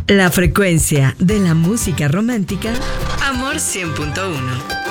La frecuencia de la música romántica, Amor 100.1.